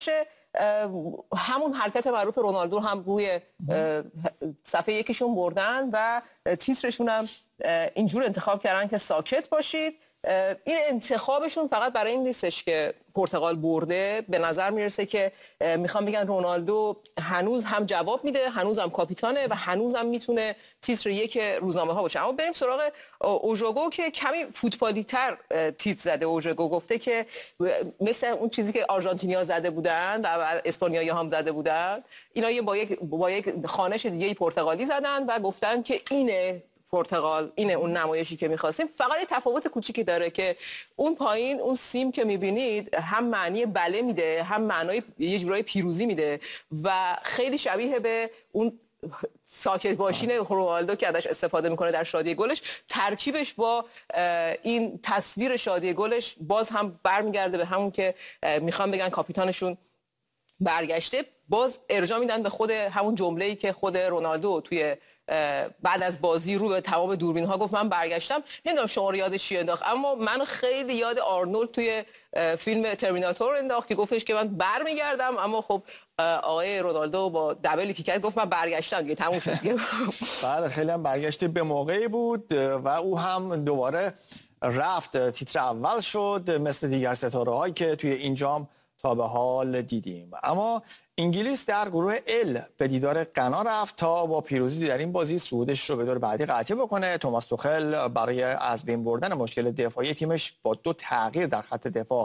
همون حرکت معروف رونالدو هم روی صفحه یکیشون بردن و تیترشون هم اینجور انتخاب کردن که ساکت باشید. این انتخابشون فقط برای این نیستش که پرتغال برده، به نظر میرسه که میخوام بگن رونالدو هنوز هم جواب میده، هنوز هم کاپیتانه و هنوز هم میتونه تیتر یک روزنامه ها باشه. اما بریم سراغ اوژوگو که کمی فوتبالی تر تیتر زده. اوژوگو گفته که مثل اون چیزی که آرژانتینیا زده بودن و اسپانیایی هم زده بودن، اینا با یک خوانش دیگه پرتغالی زدن و گفتن که اینه پرتغال، اینه اون نمایشی که می‌خواستیم. فقط یه تفاوت کوچیکی داره که اون پایین اون سیم که می‌بینید هم معنی بله میده، هم معنای یه جورای پیروزی میده و خیلی شبیه به اون ساکت باشین رونالدو که ازش استفاده میکنه در شادی گلش. ترکیبش با این تصویر شادی گلش باز هم برمیگرده به همون که میخوام بگن کاپیتانشون برگشته. باز ارجاع میدن به خود همون جمله‌ای که خود رونالدو توی بعد از بازی رو به تمام دوربین ها گفت من برگشتم. نمیدونم شما رو یادش چی انداخت، اما من خیلی یاد آرنولد توی فیلم ترمیناتور انداخت که گفتش که من برمیگردم، اما خب آقای رونالدو با دبلی که کرد گفت من برگشتم دیگه، تموم شد دیگه. بعد خیلی هم برگشته به موقعی بود و او هم دوباره رفت تیتر اول شد مثل دیگر ستاره هایی که توی این جام تا به حال دیدیم. اما انگلیس در گروه ال به دیدار غنا رفت تا با پیروزی در این بازی صعودش رو به دور بعدی قطعی بکنه. توماس توخل برای از بین بردن مشکل دفاعی تیمش با 2 تغییر در خط دفاع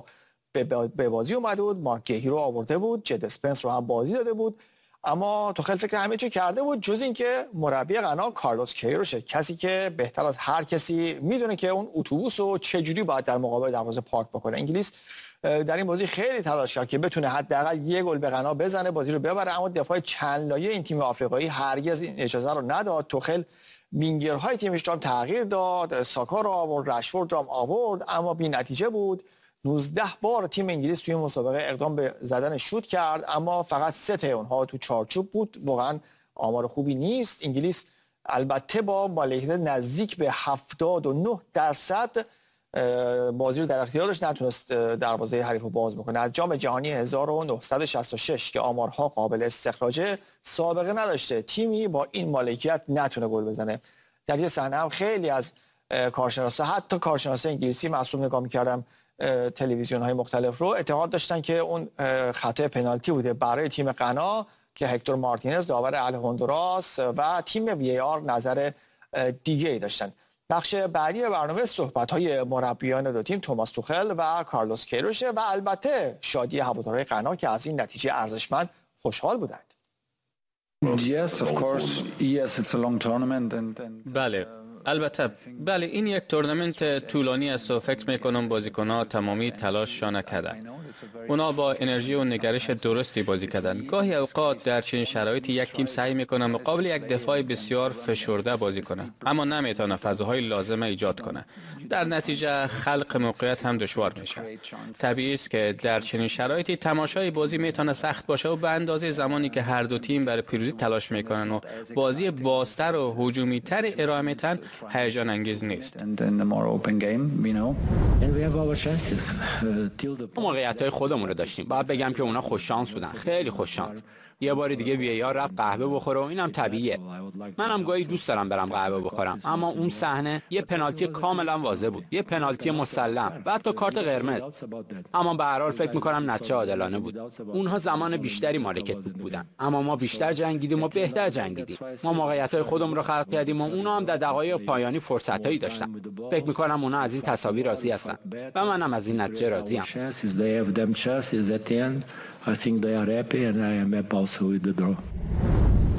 به بازی اومده بود. مارک گهی رو آورده بود، جد اسپنس رو هم بازی داده بود، اما توخل فکر همه چی کرده بود جز اینکه مربی غنا کارلوس کیروش، کسی که بهتر از هر کسی میدونه که اون اتوبوس رو چجوری باید در مقابل دروازه پارک بکنه. انگلیس در این بازی خیلی تلاش کرد که بتونه حداقل 1 گل به غنا بزنه، بازی رو ببره، اما دفاع چند لایه این تیم آفریقایی هرگز این اجازه رو نداد. توخل وینگرهای تیمش رو هم تغییر داد، ساکا رو آورد، رشفورد رو هم آورد، اما بی‌نتیجه بود. 19 بار تیم انگلیس توی مسابقه اقدام به زدن شوت کرد، اما فقط 3 تا اونها تو چارچوب بود. واقعا آمار خوبی نیست. انگلیس البته با مالکیت نزدیک به 79% بازی رو در اختیارش نتونست دروازه حریف رو باز بکنه. از جام جهانی 1966 که آمارها قابل استخراجه سابقه نداشته تیمی با این مالکیت نتونه گل بزنه. در یه صحنه هم خیلی از کارشناسا، حتی کارشناسای انگلیسی، معصوم نگاه می‌کردم تلویزیون‌های مختلف رو، اعتقاد داشتن که اون خطای پنالتی بوده برای تیم غنا که هکتور مارتینز داور اهل هندوراس و تیم وی آر نظر دیگه‌ای داشتن. بخش بعدی برنامه صحبت‌های مربیان دو تیم توماس توخل و کارلوس کیروش و البته شادی هوادارهای غنا که از این نتیجه ارزشمند خوشحال بودند. بله، البته بله، این یک تورنمنت طولانی است و فکر میکنم بازیکن‌ها تمامی تلاششان کردند. اونا با انرژی و نگرش درستی بازی کردند. گاهی اوقات در چنین شرایطی یک تیم سعی میکنه مقابل یک دفاع بسیار فشرده بازی کنه، اما نمیتونه فضاهای لازم ایجاد کنه. در نتیجه خلق موقعیت هم دشوار میشه. طبیعی است که در چنین شرایطی تماشای بازی میتونه سخت باشه و به اندازه زمانی که هر دو تیم برای پیروزی تلاش میکنن و بازی بازتر و هجومی‌تر ارائه میدن هیجان انگیز نیست. موقعیت‌های خودمون رو داشتیم. باید بگم که اونا خوش شانس بودن، خیلی خوش شانس. یه بار دیگه وی آر رفت قهوه بخوره و اینم طبیعیه. منم گاهی دوست دارم برم قهوه بخورم، اما اون صحنه یه پنالتی کاملا واضح بود، یه پنالتی مسلم و حتی کارت قرمز. اما به هر حال فکر می‌کنم نتیجه عادلانه بود. اونها زمان بیشتری مالکیت بودن، اما ما بیشتر جنگیدیم و بهتر جنگیدیم. ما موقعیت‌های خودمون رو خلق کردیم و اونا هم در دقایق پایانی فرصتایی داشتن. فکر می‌کنم اونا از این تساوی راضی هستن و منم از این نتیجه راضیم. I think they are happy and I am happy also with the draw.